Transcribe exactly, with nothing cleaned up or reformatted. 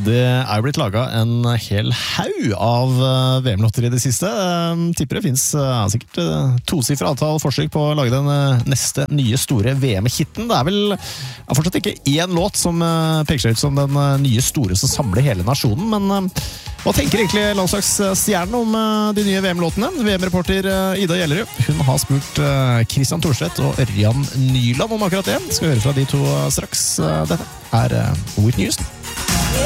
Det er jo blitt laget en hel haug av V M-lotter i det siste. Tipper det finnes ja, sikkert tosifret antall forsøk på å lage den neste nye store V M-hitten. Det er vel ja, fortsatt ikke én låt som peker seg ut som den nye store som samler hele nasjonen, men hva tenker egentlig landslagsstjernen om de nye V M-låtene? V M-reporter Ida Gjellerud, hun har spurt Christian Thorstvedt og Ørjan Nyland om akkurat det. Skal høre fra de to straks. Dette er With News.